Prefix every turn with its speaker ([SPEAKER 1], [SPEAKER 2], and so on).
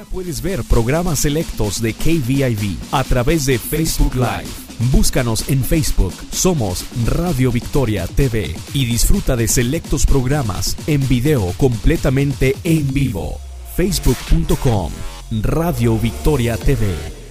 [SPEAKER 1] puedes ver programas selectos de KVIV a través de Facebook Live. Búscanos en Facebook, somos Radio Victoria TV y disfruta de selectos programas en video completamente en vivo. Facebook.com, Radio Victoria TV.